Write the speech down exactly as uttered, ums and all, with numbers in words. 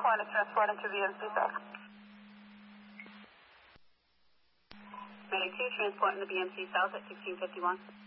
one is transporting to V M C South. Medic two transporting to V M C South at sixteen fifty-one.